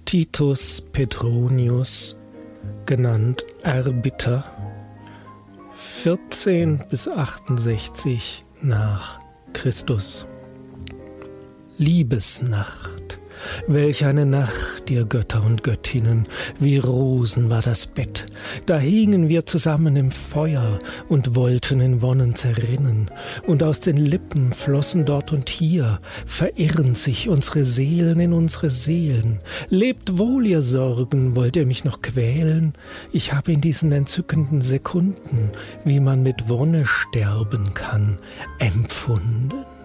Titus Petronius, genannt Erbitter, 14 bis 68 nach Christus. Liebesnacht, welch eine Nacht, ihr Götter und Göttinnen, wie Rosen war das Bett, da hingen wir zusammen im Feuer und wollten in Wonnen zerrinnen, und aus den Lippen flossen dort und hier, verirren sich unsere Seelen in unsere Seelen. Lebt wohl, ihr Sorgen, wollt ihr mich noch quälen? Ich habe in diesen entzückenden Sekunden, wie man mit Wonne sterben kann, empfunden.